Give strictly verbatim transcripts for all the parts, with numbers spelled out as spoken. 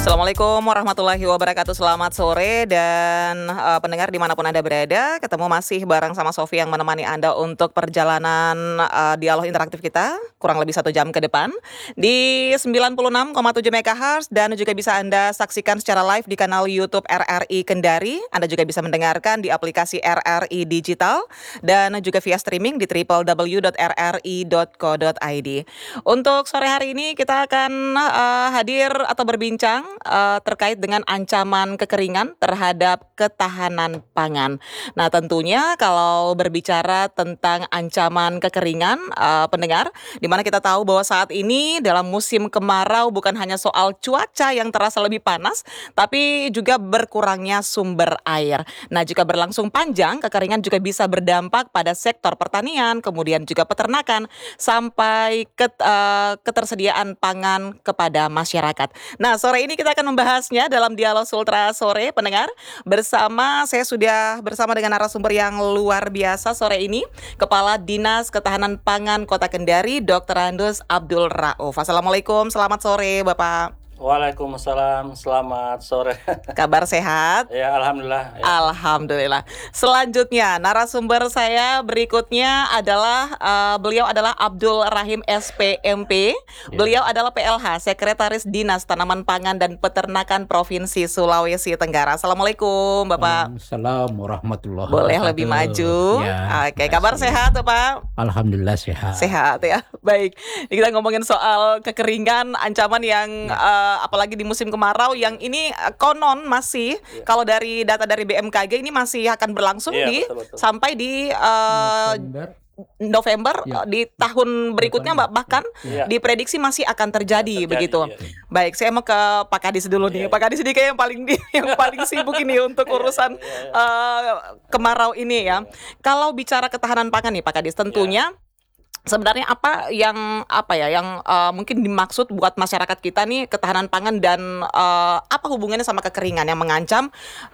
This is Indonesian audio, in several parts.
Assalamualaikum warahmatullahi wabarakatuh. Selamat sore dan uh, pendengar dimanapun Anda berada. Ketemu masih bareng sama Sofi yang menemani Anda untuk perjalanan uh, dialog interaktif kita kurang lebih satu jam ke depan di sembilan puluh enam koma tujuh megahertz dan juga bisa Anda saksikan secara live di kanal YouTube R R I Kendari. Anda juga bisa mendengarkan di aplikasi R R I Digital dan juga via streaming di w w w dot r r i dot co dot i d. Untuk sore hari ini kita akan uh, hadir atau berbincang Uh, terkait dengan ancaman kekeringan terhadap ketahanan pangan. Nah, tentunya kalau berbicara tentang ancaman kekeringan, uh, pendengar, di mana kita tahu bahwa saat ini dalam musim kemarau bukan hanya soal cuaca yang terasa lebih panas, tapi juga berkurangnya sumber air. Nah, jika berlangsung panjang, kekeringan juga bisa berdampak pada sektor pertanian, kemudian juga peternakan, sampai ke, uh, ketersediaan pangan kepada masyarakat. Nah, sore ini kita akan membahasnya dalam dialog Sultra Sore, pendengar. Bersama saya sudah bersama dengan narasumber yang luar biasa sore ini, Kepala Dinas Ketahanan Pangan Kota Kendari, Doktor Andus Abdul Rauf. Assalamualaikum, selamat sore Bapak. Waalaikumsalam, selamat sore. Kabar sehat? Ya, alhamdulillah. Ya. Alhamdulillah. Selanjutnya, narasumber saya berikutnya adalah uh, beliau adalah Abdul Rahim S P M P. Ya. Beliau adalah P L H, Sekretaris Dinas Tanaman Pangan dan Peternakan Provinsi Sulawesi Tenggara. Assalamualaikum, Bapak. Assalamualaikum warahmatullahi Boleh wabarakatuh. lebih maju. Ya, Oke, kabar sehat, Pak? Alhamdulillah sehat. Sehat ya. Baik. Ini kita ngomongin soal kekeringan, ancaman yang ya. uh, apalagi di musim kemarau yang ini konon masih ya. Kalau dari data dari B M K G ini masih akan berlangsung ya, di betul, betul. sampai di uh, November, November ya. Di tahun berikutnya Mbak bahkan ya. Diprediksi masih akan terjadi, terjadi begitu. Ya. Baik, saya mau ke Pak Kadis dulu nih. Ya. Pak Kadis ini kayak yang paling di, yang paling sibuk ini untuk urusan ya, ya, ya. Uh, kemarau ini ya. ya. Kalau bicara ketahanan pangan nih Pak Kadis, tentunya ya. Sebenarnya apa yang apa ya yang uh, mungkin dimaksud buat masyarakat kita nih ketahanan pangan dan uh, apa hubungannya sama kekeringan yang mengancam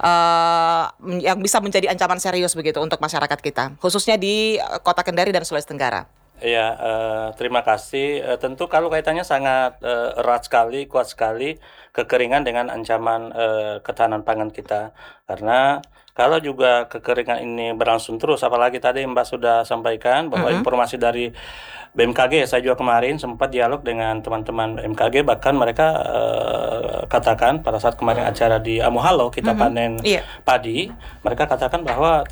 uh, yang bisa menjadi ancaman serius begitu untuk masyarakat kita khususnya di Kota Kendari dan Sulawesi Tenggara. Ya, uh, terima kasih. Uh, tentu kalau kaitannya sangat uh, erat sekali, kuat sekali kekeringan dengan ancaman uh, ketahanan pangan kita. Karena kalau juga kekeringan ini berlangsung terus, apalagi tadi Mbak sudah sampaikan bahwa mm-hmm. informasi dari B M K G, saya juga kemarin sempat dialog dengan teman-teman B M K G, bahkan mereka uh, katakan pada saat kemarin acara di Amuhalo kita mm-hmm. panen yeah. padi, mereka katakan bahwa